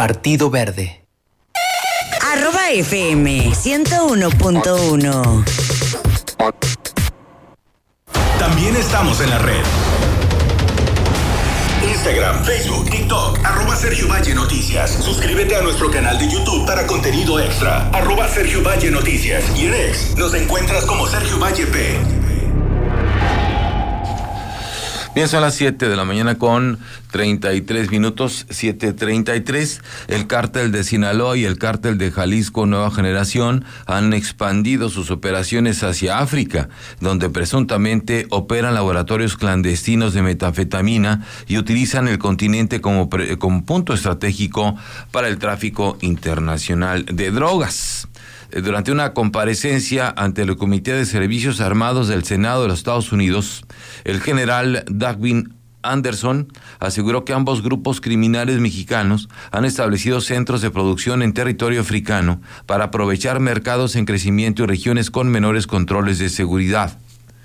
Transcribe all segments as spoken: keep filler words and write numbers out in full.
Partido Verde. Arroba F M ciento uno punto uno. También estamos en la red. Instagram, Facebook, TikTok, arroba Sergio Valle Noticias. Suscríbete a nuestro canal de YouTube para contenido extra, arroba Sergio Valle Noticias. Y en X nos encuentras como Sergio Valle P. Bien, son las siete de la mañana con treinta y tres minutos, siete treinta y tres. El cártel de Sinaloa y el cártel de Jalisco Nueva Generación han expandido sus operaciones hacia África, donde presuntamente operan laboratorios clandestinos de metanfetamina y utilizan el continente como, pre, como punto estratégico para el tráfico internacional de drogas. Durante una comparecencia ante el Comité de Servicios Armados del Senado de los Estados Unidos, el general Dagvin Anderson aseguró que ambos grupos criminales mexicanos han establecido centros de producción en territorio africano para aprovechar mercados en crecimiento y regiones con menores controles de seguridad.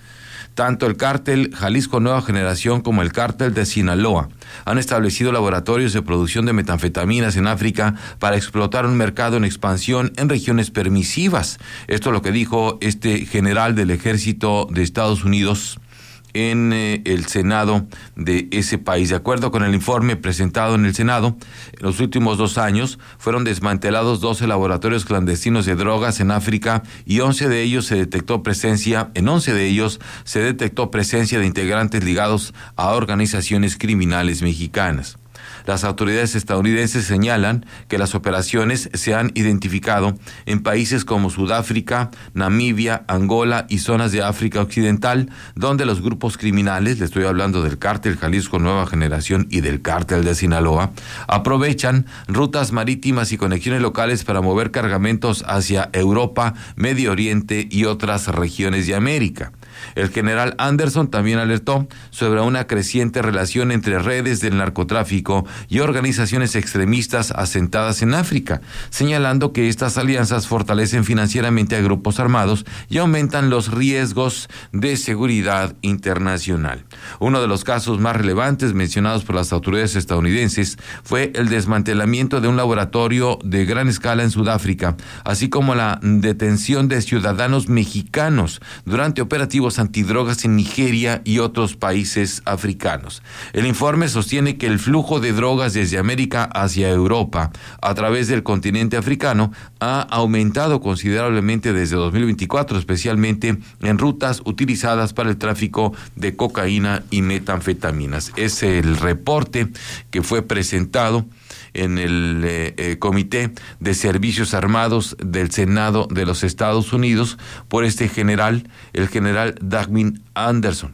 Tanto el cártel Jalisco Nueva Generación como el cártel de Sinaloa han establecido laboratorios de producción de metanfetaminas en África para explotar un mercado en expansión en regiones permisivas. Esto es lo que dijo este general del Ejército de Estados Unidos en eh, el Senado de ese país. De acuerdo con el informe presentado en el Senado, en los últimos dos años fueron desmantelados doce laboratorios clandestinos de drogas en África y once de ellos se detectó presencia, en once de ellos se detectó presencia de integrantes ligados a organizaciones criminales mexicanas. Las autoridades estadounidenses señalan que las operaciones se han identificado en países como Sudáfrica, Namibia, Angola y zonas de África Occidental, donde los grupos criminales, le estoy hablando del cártel Jalisco Nueva Generación y del cártel de Sinaloa, aprovechan rutas marítimas y conexiones locales para mover cargamentos hacia Europa, Medio Oriente y otras regiones de América. El general Anderson también alertó sobre una creciente relación entre redes del narcotráfico y organizaciones extremistas asentadas en África, señalando que estas alianzas fortalecen financieramente a grupos armados y aumentan los riesgos de seguridad internacional. Uno de los casos más relevantes mencionados por las autoridades estadounidenses fue el desmantelamiento de un laboratorio de gran escala en Sudáfrica, así como la detención de ciudadanos mexicanos durante operativos antidrogas en Nigeria y otros países africanos. El informe sostiene que el flujo de drogas desde América hacia Europa a través del continente africano ha aumentado considerablemente desde dos mil veinticuatro, especialmente en rutas utilizadas para el tráfico de cocaína y metanfetaminas. Es el reporte que fue presentado en el eh, eh, Comité de Servicios Armados del Senado de los Estados Unidos por este general, el general Dagvin Anderson.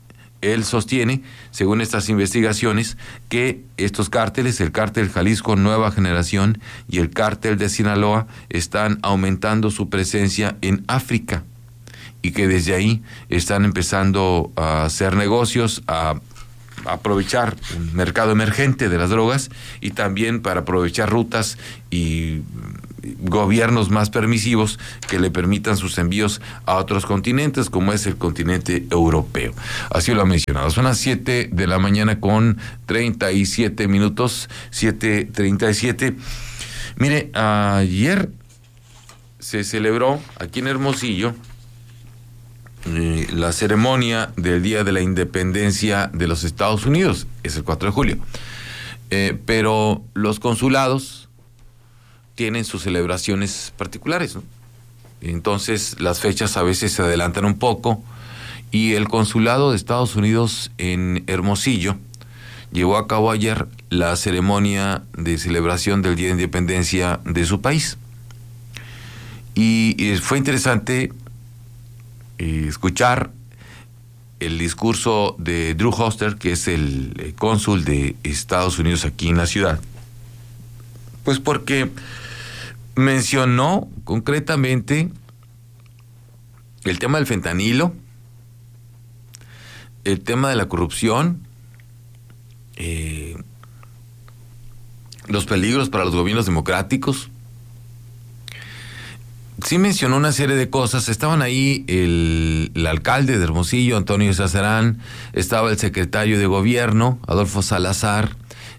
Él sostiene, según estas investigaciones, que estos cárteles, el cártel Jalisco Nueva Generación y el cártel de Sinaloa, están aumentando su presencia en África y que desde ahí están empezando a hacer negocios, a aprovechar un mercado emergente de las drogas y también para aprovechar rutas y gobiernos más permisivos que le permitan sus envíos a otros continentes, como es el continente europeo. Así lo ha mencionado. Son las siete de la mañana con treinta y siete minutos, siete treinta y siete. Mire, ayer se celebró aquí en Hermosillo Eh, la ceremonia del Día de la Independencia de los Estados Unidos, es el cuatro de julio, eh, pero los consulados tienen sus celebraciones particulares, ¿no? Entonces las fechas a veces se adelantan un poco y el consulado de Estados Unidos en Hermosillo llevó a cabo ayer la ceremonia de celebración del Día de Independencia de su país y, y fue interesante escuchar el discurso de Drew Hoster, que es el cónsul de Estados Unidos aquí en la ciudad, pues porque mencionó concretamente el tema del fentanilo, el tema de la corrupción, eh, los peligros para los gobiernos democráticos. Sí mencionó una serie de cosas. Estaban ahí el, el alcalde de Hermosillo, Antonio Sazarán, estaba el secretario de gobierno, Adolfo Salazar,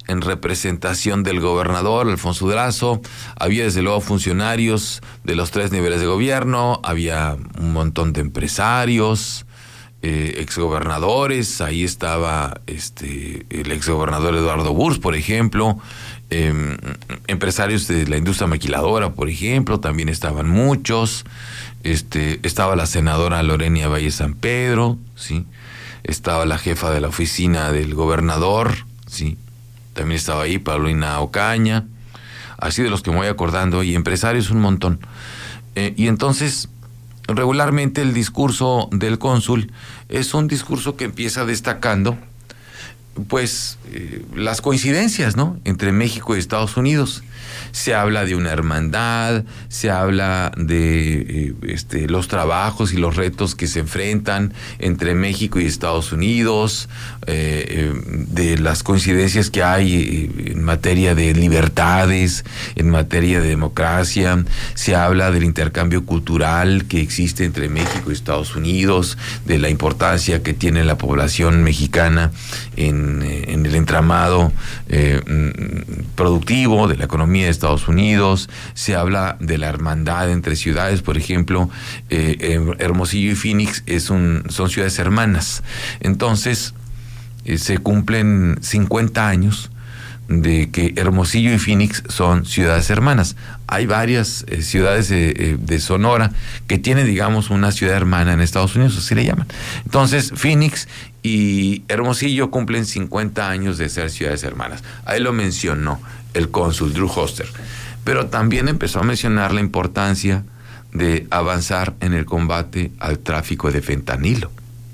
en representación del gobernador Alfonso Durazo. Había desde luego funcionarios de los tres niveles de gobierno, había un montón de empresarios, eh, exgobernadores. Ahí estaba este el exgobernador Eduardo Burz, por ejemplo, eh, empresarios de la industria maquiladora, por ejemplo, también estaban muchos. Este, estaba la senadora Lorena Valle San Pedro, sí, estaba la jefa de la oficina del gobernador, sí, también estaba ahí Paulina Ocaña, así de los que me voy acordando, y empresarios un montón. Eh, y entonces, regularmente el discurso del cónsul es un discurso que empieza destacando, pues, eh, las coincidencias, ¿no?, entre México y Estados Unidos. Se habla de una hermandad, se habla de eh, este, los trabajos y los retos que se enfrentan entre México y Estados Unidos, eh, eh, de las coincidencias que hay eh, en materia de libertades, en materia de democracia. Se habla del intercambio cultural que existe entre México y Estados Unidos, de la importancia que tiene la población mexicana en, en el entramado eh, productivo de la economía de Estados Unidos. Se habla de la hermandad entre ciudades, por ejemplo, eh, Hermosillo y Phoenix es un, son ciudades hermanas. Entonces, eh, se cumplen cincuenta años de que Hermosillo y Phoenix son ciudades hermanas. Hay varias eh, ciudades de, de Sonora que tienen, digamos, una ciudad hermana en Estados Unidos, así le llaman. Entonces, Phoenix y Hermosillo cumplen cincuenta años de ser ciudades hermanas. Ahí lo mencionó el cónsul Drew Hoster, pero también empezó a mencionar la importancia de avanzar en el combate al tráfico de fentanilo.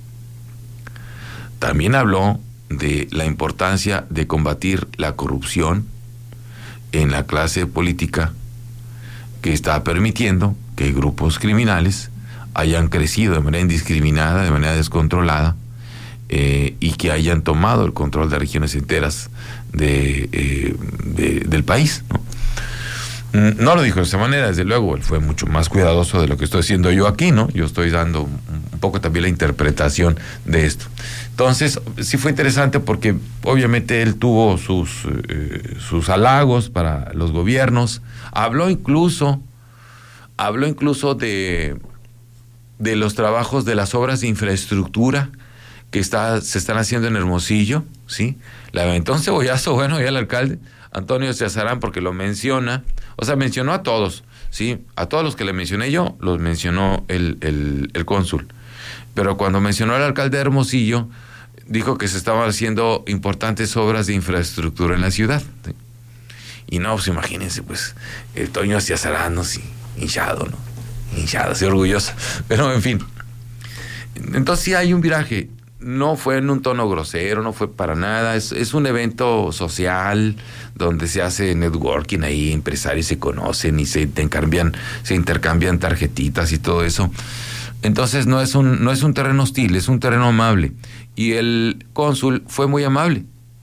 También habló de la importancia de combatir la corrupción en la clase política que está permitiendo que grupos criminales hayan crecido de manera indiscriminada, de manera descontrolada, eh, y que hayan tomado el control de regiones enteras de, eh, de, del país, ¿no? No lo dijo de esa manera, desde luego, él fue mucho más cuidadoso de lo que estoy haciendo yo aquí, ¿no? Yo estoy dando un poco también la interpretación de esto. Entonces, sí fue interesante porque obviamente él tuvo sus, eh, sus halagos para los gobiernos, habló incluso, habló incluso de, de los trabajos de las obras de infraestructura que está, se están haciendo en Hermosillo, ¿sí? Le aventó un cebollazo, bueno, ya el alcalde Antonio Ciazarán, porque lo menciona, o sea, mencionó a todos, ¿sí? A todos los que le mencioné yo, los mencionó el, el, el cónsul. Pero cuando mencionó al alcalde de Hermosillo, dijo que se estaban haciendo importantes obras de infraestructura en la ciudad, ¿sí? Y no, pues imagínense, pues, el Toño Ciazarán, ¿no? Sí, hinchado, ¿no? Hinchado, sí, orgulloso. Pero, en fin. Entonces sí hay un viraje. No fue en un tono grosero, no fue para nada, es, es un evento social donde se hace networking ahí, empresarios se conocen y se intercambian, se intercambian tarjetitas y todo eso. Entonces no es un, no es un terreno hostil, es un terreno amable. Y el cónsul fue muy amable,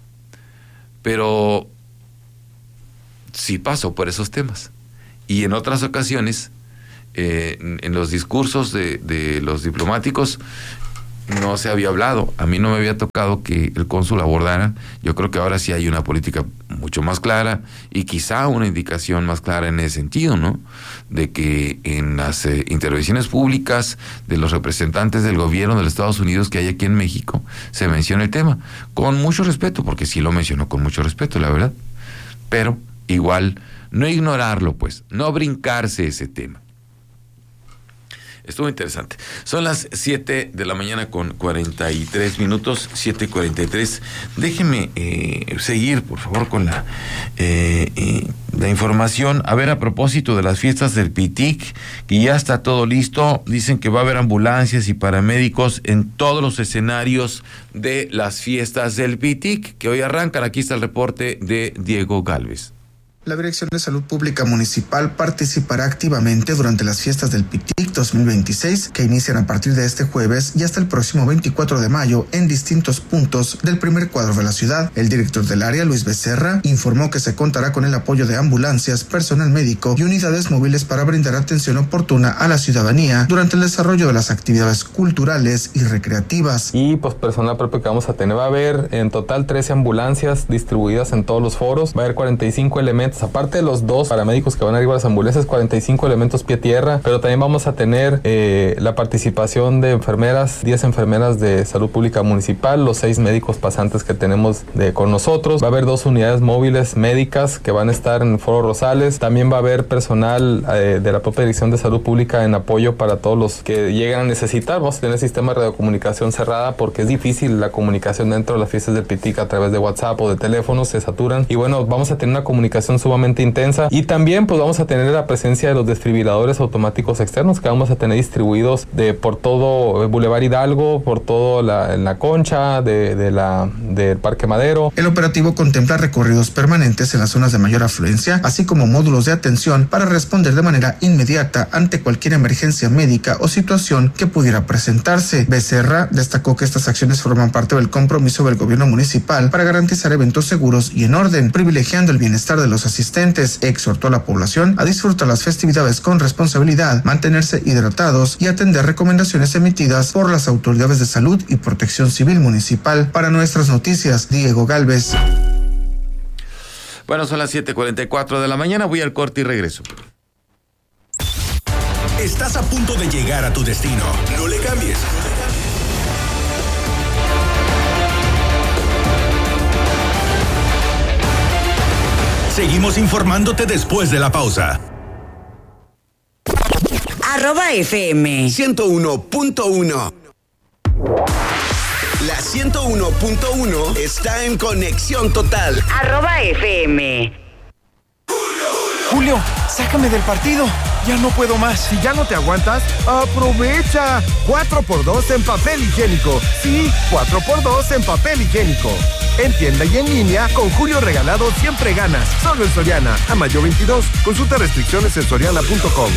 pero sí pasó por esos temas. Y en otras ocasiones, eh, en, en los discursos de, de los diplomáticos, no se había hablado. A mí no me había tocado que el cónsul abordara. Yo creo que ahora sí hay una política mucho más clara y quizá una indicación más clara en ese sentido, ¿no? De que en las eh, intervenciones públicas de los representantes del gobierno de los Estados Unidos que hay aquí en México se menciona el tema con mucho respeto, porque sí lo mencionó con mucho respeto, la verdad. Pero igual no ignorarlo, pues, no brincarse ese tema. Estuvo interesante. Son las siete de la mañana con cuarenta y tres minutos, siete cuarenta y tres. Déjeme eh, seguir, por favor, con la, eh, eh, la información. A ver, a propósito de las fiestas del Pitic, que ya está todo listo. Dicen que va a haber ambulancias y paramédicos en todos los escenarios de las fiestas del Pitic, que hoy arrancan. Aquí está el reporte de Diego Gálvez. La Dirección de Salud Pública Municipal participará activamente durante las fiestas del Pitic dos mil veintiséis, que inician a partir de este jueves y hasta el próximo veinticuatro de mayo en distintos puntos del primer cuadro de la ciudad. El director del área, Luis Becerra, informó que se contará con el apoyo de ambulancias, personal médico y unidades móviles para brindar atención oportuna a la ciudadanía durante el desarrollo de las actividades culturales y recreativas. Y pues personal propio que vamos a tener, va a haber en total trece ambulancias distribuidas en todos los foros, va a haber cuarenta y cinco elementos, aparte de los dos paramédicos que van a ir a las ambulancias, cuarenta y cinco elementos pie-tierra, pero también vamos a tener eh, la participación de enfermeras, diez enfermeras de salud pública municipal, los seis médicos pasantes que tenemos de, con nosotros, va a haber dos unidades móviles médicas que van a estar en el Foro Rosales, también va a haber personal eh, de la propia Dirección de Salud Pública en apoyo para todos los que llegan a necesitar. Vamos a tener sistema de radiocomunicación cerrada porque es difícil la comunicación dentro de las fiestas del Pitic a través de WhatsApp o de teléfonos, se saturan, y bueno, vamos a tener una comunicación sumamente intensa, y también pues vamos a tener la presencia de los desfibriladores automáticos externos que vamos a tener distribuidos de por todo Boulevard Hidalgo, por todo la, la Concha, de, de la, del Parque Madero. El operativo contempla recorridos permanentes en las zonas de mayor afluencia, así como módulos de atención para responder de manera inmediata ante cualquier emergencia médica o situación que pudiera presentarse. Becerra destacó que estas acciones forman parte del compromiso del gobierno municipal para garantizar eventos seguros y en orden, privilegiando el bienestar de los asistentes. Exhortó a la población a disfrutar las festividades con responsabilidad, mantenerse hidratados y atender recomendaciones emitidas por las autoridades de salud y protección civil municipal. Para Nuestras Noticias, Diego Galvez. Bueno, son las siete cuarenta y cuatro de la mañana, voy al corte y regreso. Estás a punto de llegar a tu destino. No le cambies. Seguimos informándote después de la pausa. Arroba F M ciento uno punto uno. La ciento uno punto uno está en conexión total. Arroba F M. Julio, sácame del partido. Ya no puedo más. Si ya no te aguantas, aprovecha. cuatro por dos en papel higiénico. Sí, cuatro por dos en papel higiénico. En tienda y en línea, con Julio Regalado siempre ganas. Solo en Soriana. A mayo veintidós. Consulta restricciones en soriana punto com.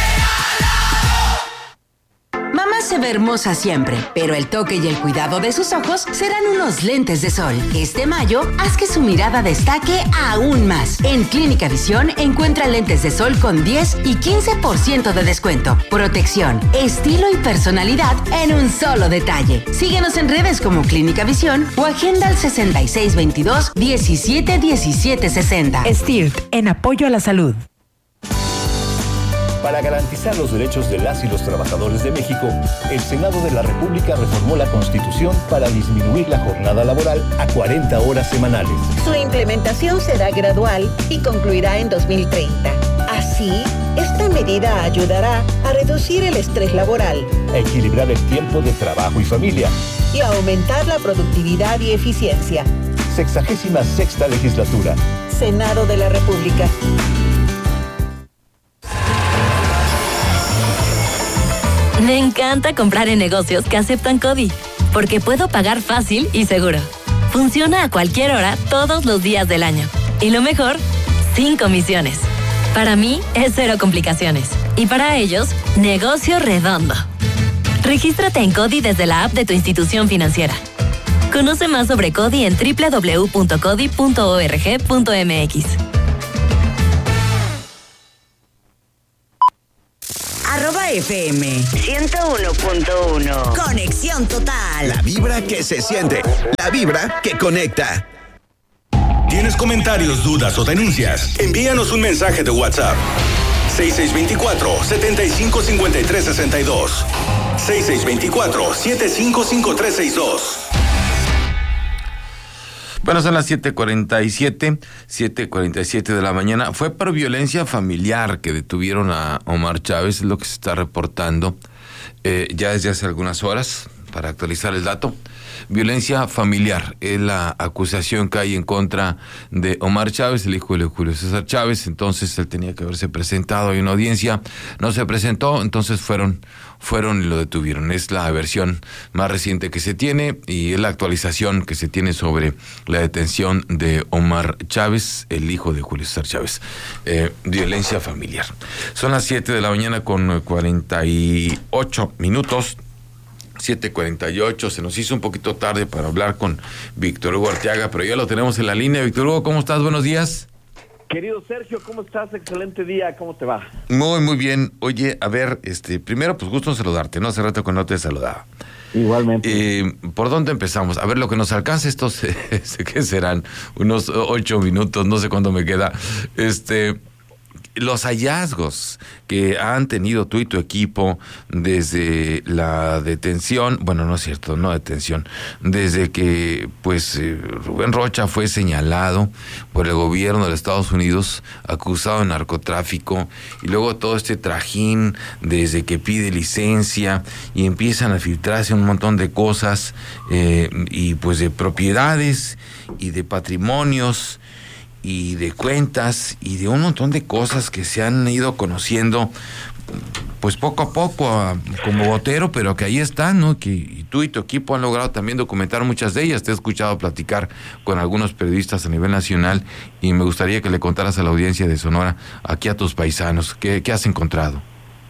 Mamá se ve hermosa siempre, pero el toque y el cuidado de sus ojos serán unos lentes de sol. Este mayo, haz que su mirada destaque aún más. En Clínica Visión encuentra lentes de sol con diez y quince por ciento de descuento. Protección, estilo y personalidad en un solo detalle. Síguenos en redes como Clínica Visión o agenda al sesenta y seis veintidós diecisiete diecisiete sesenta. Stirt, en apoyo a la salud. Para garantizar los derechos de las y los trabajadores de México, el Senado de la República reformó la Constitución para disminuir la jornada laboral a cuarenta horas semanales. Su implementación será gradual y concluirá en dos mil treinta. Así, esta medida ayudará a reducir el estrés laboral, a equilibrar el tiempo de trabajo y familia y a aumentar la productividad y eficiencia. Sexagésima sexta legislatura. Senado de la República. Me encanta comprar en negocios que aceptan CODI, porque puedo pagar fácil y seguro. Funciona a cualquier hora, todos los días del año. Y lo mejor, sin comisiones. Para mí, es cero complicaciones. Y para ellos, negocio redondo. Regístrate en CODI desde la app de tu institución financiera. Conoce más sobre CODI en doble u doble u doble u punto codi punto org punto m x. Arroba F M ciento uno punto uno. Conexión total. La vibra que se siente. La vibra que conecta. ¿Tienes comentarios, dudas o denuncias? Envíanos un mensaje de WhatsApp. seis seis dos cuatro, siete cinco cinco tres seis dos. seis seis dos cuatro, siete cinco cinco tres seis dos. Bueno, son las siete cuarenta y siete, siete cuarenta y siete de la mañana. Fue por violencia familiar que detuvieron a Omar Chávez, es lo que se está reportando eh, ya desde hace algunas horas, para actualizar el dato. violencia familiar es la acusación que hay en contra de Omar Chávez, el hijo de Julio César Chávez. Entonces él tenía que haberse presentado en una audiencia, no se presentó, entonces fueron fueron y lo detuvieron. Es la versión más reciente que se tiene y es la actualización que se tiene sobre la detención de Omar Chávez, el hijo de Julio César Chávez. Eh, violencia familiar. Son las siete de la mañana con cuarenta y ocho minutos. siete cuarenta y ocho, se nos hizo un poquito tarde para hablar con Víctor Hugo Arteaga, pero ya lo tenemos en la línea. Víctor Hugo, ¿cómo estás? Buenos días. Querido Sergio, ¿cómo estás? Excelente día, ¿cómo te va? Muy, muy bien. Oye, a ver, este, primero, pues gusto en saludarte, ¿no? Hace rato que no te saludaba. Igualmente. Eh, ¿Por dónde empezamos? A ver, lo que nos alcance estos, ¿qué serán? Unos ocho minutos, no sé cuánto me queda. Este... Los hallazgos que han tenido tú y tu equipo desde la detención, bueno, no es cierto, no detención, desde que pues eh, Rubén Rocha fue señalado por el gobierno de Estados Unidos, acusado de narcotráfico, y luego todo este trajín desde que pide licencia y empiezan a filtrarse un montón de cosas, eh, y pues de propiedades y de patrimonios y de cuentas y de un montón de cosas que se han ido conociendo pues poco a poco a, como gotero, pero que ahí están, ¿no? Que y tú y tu equipo han logrado también documentar muchas de ellas. Te he escuchado platicar con algunos periodistas a nivel nacional y me gustaría que le contaras a la audiencia de Sonora, aquí a tus paisanos, ¿qué, qué has encontrado?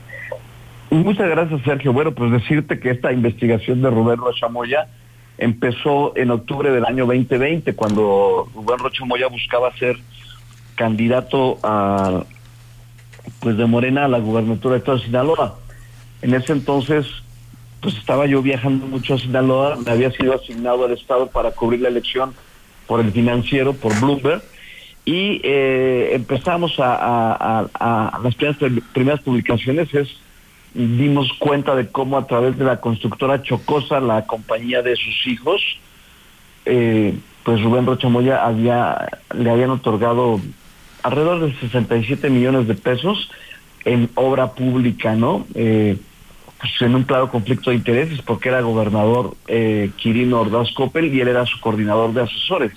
Muchas gracias, Sergio. Bueno, pues decirte que esta investigación de Rubén Rocha Moya empezó en octubre del año veinte veinte, cuando Rubén Rocha Moya buscaba ser candidato a, pues de Morena a la gubernatura de Estado de Sinaloa. En ese entonces, pues estaba yo viajando mucho a Sinaloa, me había sido asignado al Estado para cubrir la elección por el Financiero, por Bloomberg, y eh, empezamos a, a, a, a las primeras, primeras publicaciones, es dimos cuenta de cómo a través de la constructora Chocosa, la compañía de sus hijos, eh, pues Rubén Rocha Moya había, le habían otorgado alrededor de sesenta y siete millones de pesos en obra pública, ¿no? Eh, pues en un claro conflicto de intereses, porque era gobernador eh, Quirino Ordaz Coppel y él era su coordinador de asesores.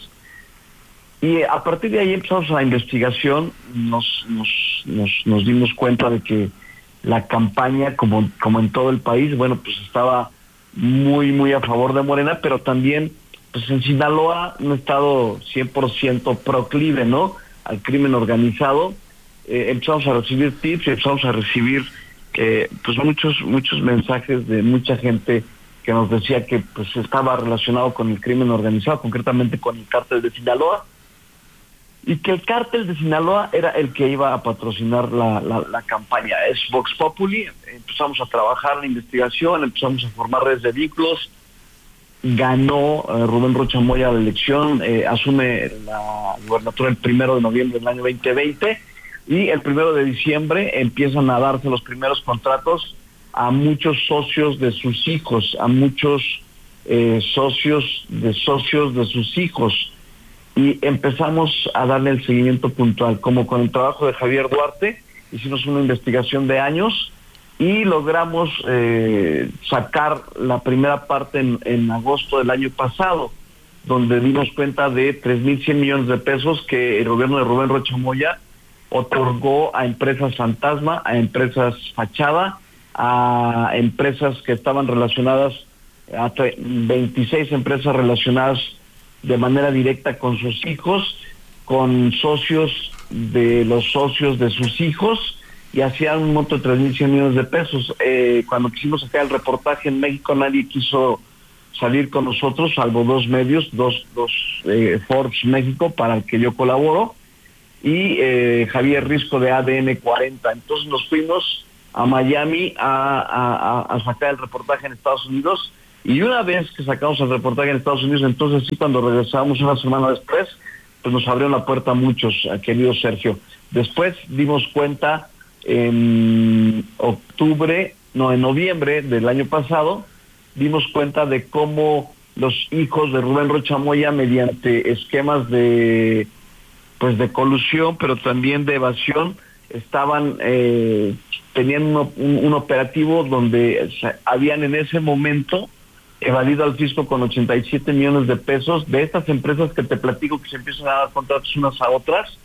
Y a partir de ahí empezamos la investigación, nos, nos, nos, nos dimos cuenta de que la campaña, como, como en todo el país, bueno, pues estaba muy, muy a favor de Morena, pero también, pues en Sinaloa no ha estado cien por ciento proclive, ¿no?, al crimen organizado. Eh, empezamos a recibir tips, empezamos a recibir, eh, pues muchos, muchos mensajes de mucha gente que nos decía que, pues, estaba relacionado con el crimen organizado, concretamente con el cártel de Sinaloa, y que el cártel de Sinaloa era el que iba a patrocinar la, la, la campaña. Es Vox Populi, empezamos a trabajar la investigación, empezamos a formar redes de vínculos, ganó uh, Rubén Rocha Moya la elección, eh, asume la gubernatura el primero de noviembre del año veinte veinte, y el primero de diciembre empiezan a darse los primeros contratos a muchos socios de sus hijos, a muchos eh, socios de socios de sus hijos, y empezamos a darle el seguimiento puntual, como con el trabajo de Javier Duarte. Hicimos una investigación de años y logramos eh, sacar la primera parte en, en agosto del año pasado, donde dimos cuenta de tres mil cien millones de pesos que el gobierno de Rubén Rocha Moya otorgó a empresas fantasma, a empresas fachada, a empresas que estaban relacionadas, a veintiséis empresas relacionadas de manera directa con sus hijos, con socios de los socios de sus hijos, y hacían un monto de tres mil cien millones de pesos. Eh, cuando quisimos sacar el reportaje en México, nadie quiso salir con nosotros, salvo dos medios, dos, dos eh, Forbes México, para el que yo colaboro, y eh, Javier Risco de A D N cuarenta. Entonces nos fuimos a Miami a, a, a sacar el reportaje en Estados Unidos, y una vez que sacamos el reportaje en Estados Unidos, entonces sí, cuando regresamos una semana después, pues nos abrieron la puerta a muchos, a querido Sergio. Después dimos cuenta en octubre, no, en noviembre del año pasado, dimos cuenta de cómo los hijos de Rubén Rocha Moya, mediante esquemas de, pues de colusión, pero también de evasión, estaban, eh, tenían un, un, un operativo donde habían en ese momento evadido al fisco con ochenta y siete millones de pesos. De estas empresas que te platico que se empiezan a dar contratos unas a otras,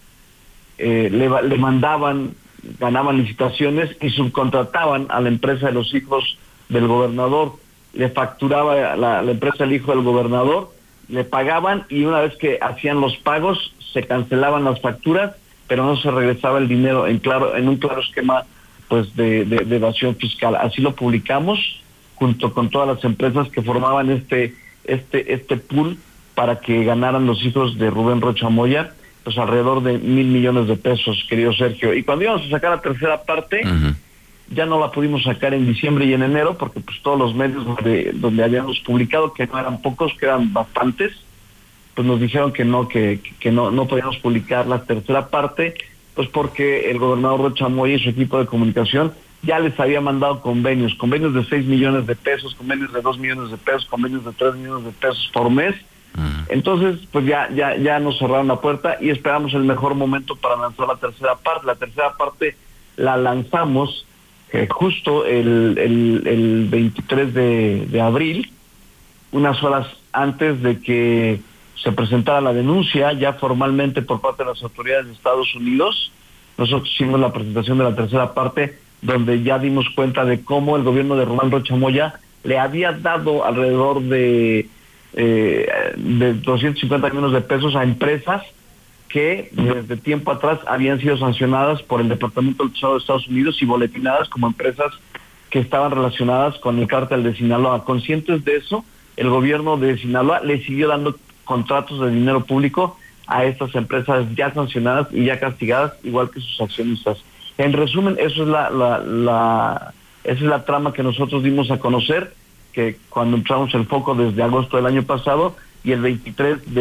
eh, le, le mandaban, ganaban licitaciones y subcontrataban a la empresa de los hijos del gobernador. Le facturaba la, la empresa el hijo del gobernador, le pagaban y una vez que hacían los pagos se cancelaban las facturas, pero no se regresaba el dinero en claro en un claro esquema pues de, de, de evasión fiscal. Así lo publicamos junto con todas las empresas que formaban este este este pool para que ganaran los hijos de Rubén Rocha Moya, pues alrededor de mil millones de pesos, querido Sergio. Y cuando íbamos a sacar la tercera parte, uh-huh. ya no la pudimos sacar en diciembre y en enero, porque pues todos los medios donde, donde habíamos publicado, que no eran pocos, que eran bastantes, pues nos dijeron que no, que, que no, no podíamos publicar la tercera parte, pues porque el gobernador Rocha Moya y su equipo de comunicación ya les había mandado convenios, convenios de seis millones de pesos, convenios de dos millones de pesos, convenios de tres millones de pesos por mes. Uh-huh. Entonces, pues ya, ya, ya nos cerraron la puerta y esperamos el mejor momento para lanzar la tercera parte. La tercera parte la lanzamos eh, justo el, el, el veintitrés de abril, unas horas antes de que se presentara la denuncia ya formalmente por parte de las autoridades de Estados Unidos. Nosotros hicimos la presentación de la tercera parte, donde ya dimos cuenta de cómo el gobierno de Rubén Rocha Moya le había dado alrededor de, eh, de doscientos cincuenta millones de pesos a empresas que desde tiempo atrás habían sido sancionadas por el Departamento del Tesoro de Estados Unidos y boletinadas como empresas que estaban relacionadas con el cártel de Sinaloa. Conscientes de eso, el gobierno de Sinaloa le siguió dando contratos de dinero público a estas empresas ya sancionadas y ya castigadas, igual que sus accionistas. En resumen, eso es la, la, la, esa es la trama que nosotros dimos a conocer, que cuando entramos el foco desde agosto del año pasado, y el veintitrés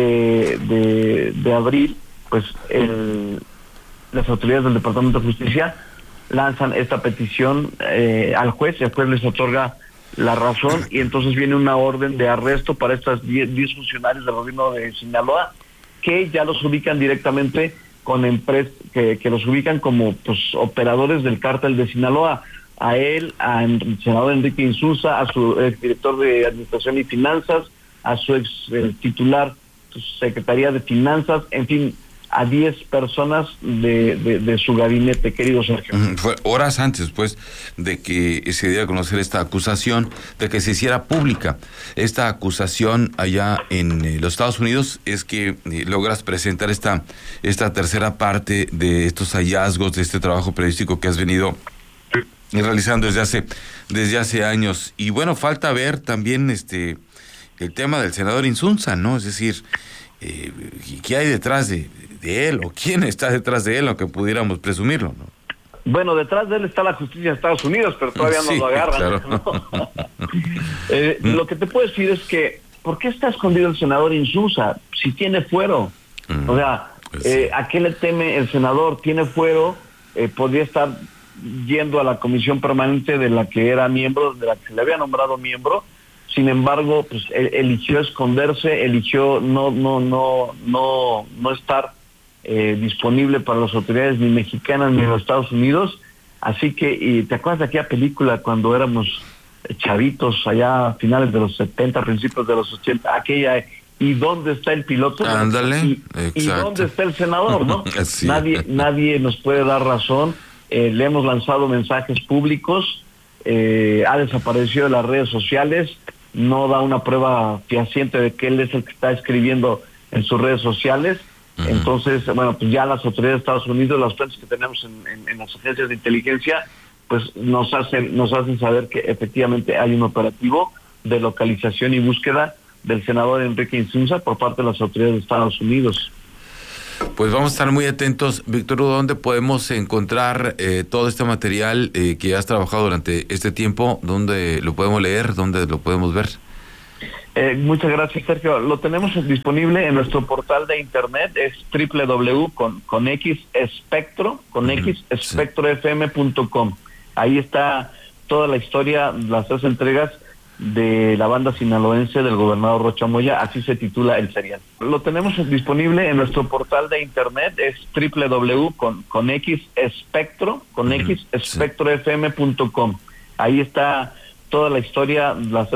de abril, pues el, las autoridades del Departamento de Justicia lanzan esta petición eh, al juez, y el juez les otorga la razón, y entonces viene una orden de arresto para estas diez funcionarios del gobierno de Sinaloa, que ya los ubican directamente con empresas, que, que los ubican como pues operadores del cártel de Sinaloa. A él, al senador Enrique Insunza, a su exdirector de Administración y Finanzas, a su ex eh, titular, su Secretaría de Finanzas, en fin, a diez personas de, de, de su gabinete, querido Sergio. Fue horas antes, pues, de que se diera a conocer esta acusación, de que se hiciera pública. Esta acusación allá en eh, los Estados Unidos es que eh, logras presentar esta, esta tercera parte de estos hallazgos, de este trabajo periodístico que has venido realizando desde hace, desde hace años. Y bueno, falta ver también este el tema del senador Insunza, ¿no? Es decir, eh, ¿qué hay detrás de, de él o quién está detrás de él, aunque pudiéramos presumirlo, ¿no? Bueno, detrás de él está la justicia de Estados Unidos, pero todavía sí, no lo agarran. Claro. ¿No? eh, lo que te puedo decir es que, ¿por qué está escondido el senador Insunza si tiene fuero? Mm, o sea, pues eh, sí. ¿a qué le teme el senador? Tiene fuero, eh, podría estar yendo a la comisión permanente de la que era miembro, de la que se le había nombrado miembro. Sin embargo, pues él, eligió esconderse, eligió no no no no no estar eh, disponible para las autoridades ni mexicanas ni de los Estados Unidos. Así que, y ¿te acuerdas de aquella película cuando éramos chavitos allá a finales de los setenta, principios de los ochenta, aquella ¿y dónde está el piloto? Ándale, y, ¿y dónde está el senador? ¿No? Sí. Nadie nadie nos puede dar razón. Eh, le hemos lanzado mensajes públicos, eh, ha desaparecido de las redes sociales, no da una prueba fehaciente de que él es el que está escribiendo en sus redes sociales. Uh-huh. Entonces, bueno, pues ya las autoridades de Estados Unidos, las fuentes que tenemos en, en, en las agencias de inteligencia, pues nos hacen, nos hacen saber que efectivamente hay un operativo de localización y búsqueda del senador Enrique Insunza por parte de las autoridades de Estados Unidos. Pues vamos a estar muy atentos. Víctor, ¿dónde podemos encontrar eh, todo este material eh, que has trabajado durante este tiempo? ¿Dónde lo podemos leer? ¿Dónde lo podemos ver? Eh, muchas gracias, Sergio. Lo tenemos disponible en nuestro portal de internet, es doble u doble u doble u con, con X espectro, con uh-huh. X espectro f m punto com. Ahí está toda la historia, las tres entregas de la banda sinaloense del gobernador Rocha Moya, así se titula el serial. Lo tenemos disponible en nuestro portal de internet, es doble u doble u doble u con, con X espectro, con uh-huh. X espectro f m punto com. Ahí está toda la historia, las